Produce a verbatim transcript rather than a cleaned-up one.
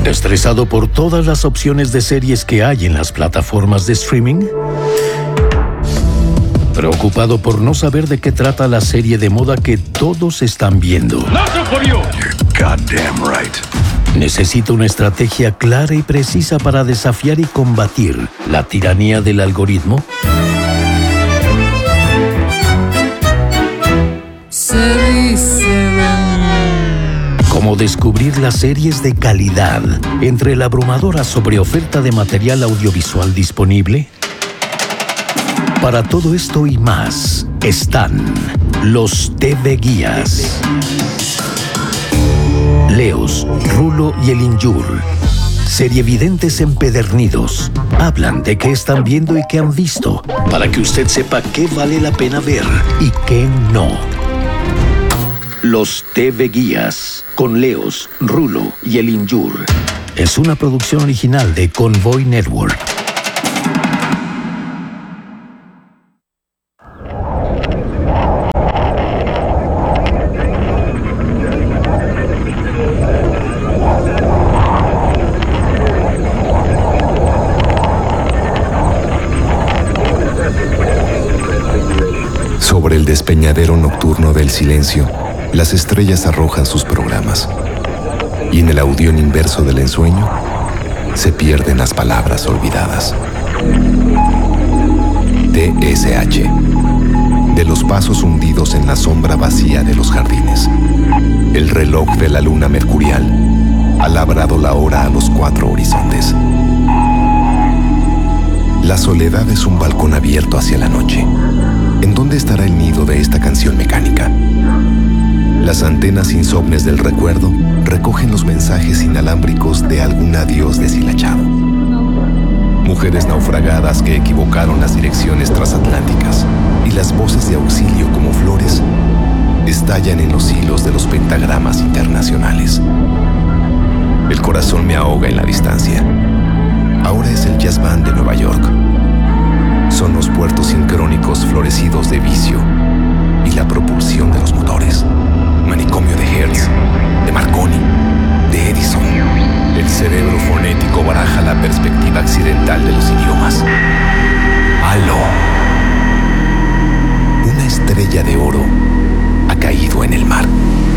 ¿Estresado por todas las opciones de series que hay en las plataformas de streaming? ¿Preocupado por no saber de qué trata la serie de moda que todos están viendo? You're goddamn right. ¿Necesita una estrategia clara y precisa para desafiar y combatir la tiranía del algoritmo? ¿Cómo descubrir las series de calidad entre la abrumadora sobreoferta de material audiovisual disponible? Para todo esto y más, están los T V Guías. Leos, Rulo y el Injur, serievidentes empedernidos, hablan de qué están viendo y qué han visto, para que usted sepa qué vale la pena ver y qué no. Los T V Guías, con Leos, Rulo y el Injur, es una producción original de Convoy Network. Sobre el despeñadero nocturno del silencio, las estrellas arrojan sus programas, y en el audión inverso del ensueño se pierden las palabras olvidadas. T S H, de los pasos hundidos en la sombra vacía de los jardines. El reloj de la luna mercurial ha labrado la hora a los cuatro horizontes. La soledad es un balcón abierto hacia la noche. ¿En dónde estará el nido de esta canción mecánica? Las antenas insomnes del recuerdo recogen los mensajes inalámbricos de algún adiós deshilachado. Mujeres naufragadas que equivocaron las direcciones transatlánticas y las voces de auxilio como flores estallan en los hilos de los pentagramas internacionales. El corazón me ahoga en la distancia. Ahora es el Jazz Band de Nueva York. Son los puertos sincrónicos florecidos de vicio y la propulsión de los motores. Manicomio de Hertz, de Marconi, de Edison. El cerebro fonético baraja la perspectiva accidental de los idiomas. ¡Aló! Una estrella de oro ha caído en el mar.